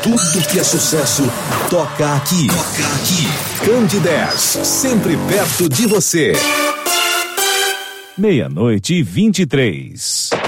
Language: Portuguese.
Tudo que é sucesso toca aqui. Candidez, sempre perto de você. 00:23.